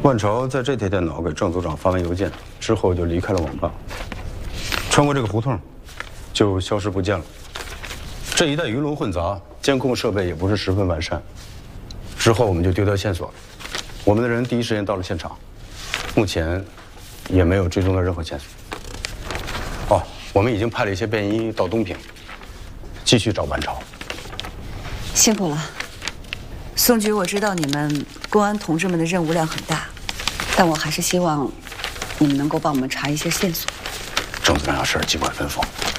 万朝在这台电脑给郑组长发完邮件之后，就离开了网吧，穿过这个胡同，就消失不见了。这一带鱼龙混杂，监控设备也不是十分完善。之后我们就丢掉线索了，我们的人第一时间到了现场，目前也没有追踪到任何线索。哦，我们已经派了一些便衣到东平，继续找万朝。 辛苦了，宋局，我知道你们公安同志们的任务量很大。但我还是希望你们能够帮我们查一些线索。 郑组长有事，尽管吩咐。